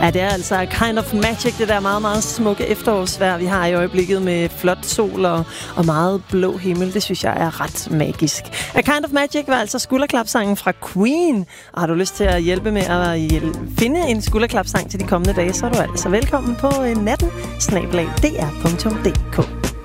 Ja, det er altså A Kind of Magic, det der meget, meget smukke efterårsvejr, vi har i øjeblikket med flot sol og meget blå himmel. Det synes jeg er ret magisk. A Kind of Magic var altså skulderklapsangen fra Queen. Og har du lyst til at hjælpe med at finde en skulderklapsang til de kommende dage, så er du altså velkommen på natten@dr.dk.